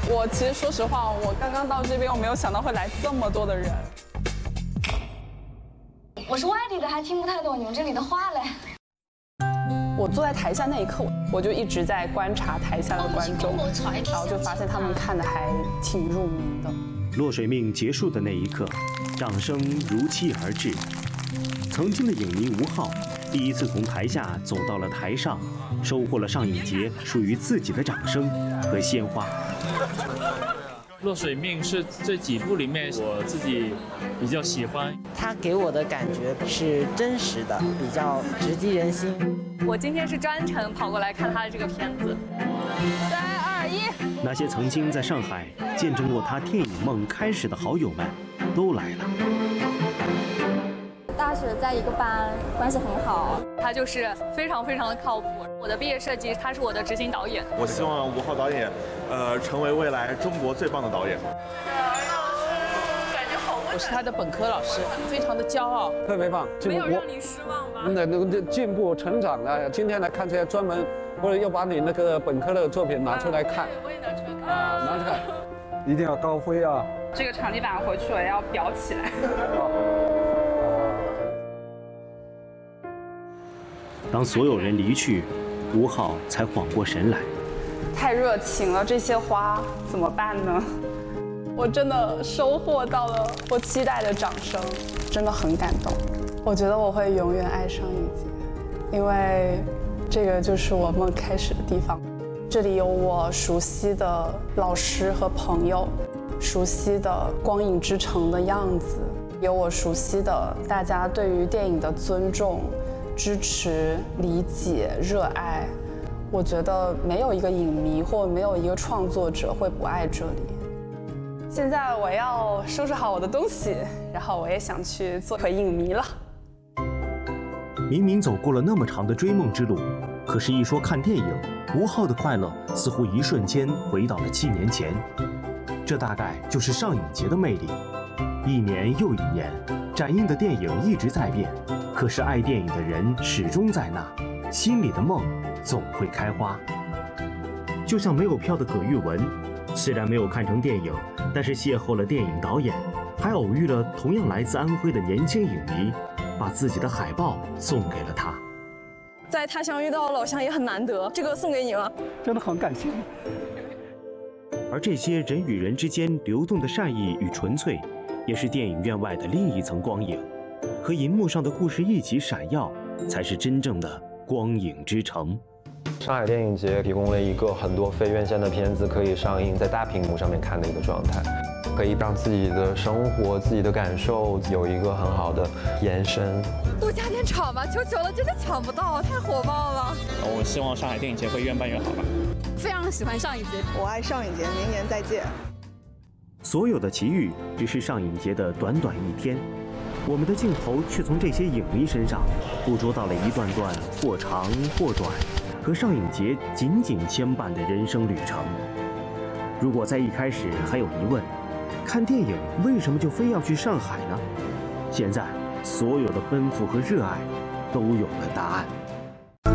我其实说实话，我刚刚到这边，我没有想到会来这么多的人。 我是外地的，还听不太懂你们这里的话嘞。 我坐在台下那一刻，我就一直在观察台下的观众，然后就发现他们看的还挺入迷的。 落水命结束的那一刻，掌声如期而至。曾经的影迷吴昊，第一次从台下走到了台上，收获了上影节属于自己的掌声和鲜花。 落水命是这几部里面我自己比较喜欢， 他给我的感觉是真实的，比较直击人心。 我今天是专程跑过来看他的这个片子。3、2、1。 那些曾经在上海见证过他电影梦开始的好友们，都来了。 大学在一个班，关系很好。 他就是非常非常的靠谱。我的毕业设计，他是我的执行导演。 我希望吴昊导演，成为未来中国最棒的导演。 我是他的本科老师，非常的骄傲， 特别棒。 没有让你失望吗？ 那进步成长了。今天来看这些专门，或者又把你那个本科的作品拿出来看。 我也拿出来看。 拿出来，一定要高飞啊！ 这个场地板回去我要裱起来。 当所有人离去，吴昊才缓过神来。 太热情了，这些花怎么办呢？我真的收获到了我期待的掌声，真的很感动。我觉得我会永远爱上影节，因为这个就是我梦开始的地方。这里有我熟悉的老师和朋友，熟悉的光影之城的样子，有我熟悉的大家对于电影的尊重、支持、理解、热爱。我觉得没有一个影迷或没有一个创作者会不爱这里。现在我要收拾好我的东西，然后我也想去做回影迷了。 明明走过了那么长的追梦之路，可是一说看电影，吴昊的快乐似乎一瞬间回到了7年前。这大概就是上影节的魅力。一年又一年，展映的电影一直在变，可是爱电影的人始终在那，心里的梦总会开花。就像没有票的葛玉文，虽然没有看成电影，但是邂逅了电影导演，还偶遇了同样来自安徽的年轻影迷，把自己的海报送给了他。 在他乡遇到老乡也很难得，这个送给你了， 真的很感谢。 而这些人与人之间流动的善意与纯粹，也是电影院外的另一层光影，和银幕上的故事一起闪耀，才是真正的光影之城。 上海电影节提供了一个很多非院线的片子可以上映在大屏幕上面看的一个状态，可以让自己的生活、自己的感受有一个很好的延伸。 多加点场吧，求求了，真的抢不到，太火爆了。 我希望上海电影节会越办越好吧。 非常喜欢上影节， 我爱上影节，明年再见。 所有的奇遇只是上影节的短短一天，我们的镜头却从这些影迷身上捕捉到了一段段或长或短和上影节紧紧牵绊的人生旅程。如果在一开始还有疑问，看电影为什么就非要去上海呢？现在所有的奔赴和热爱都有了答案。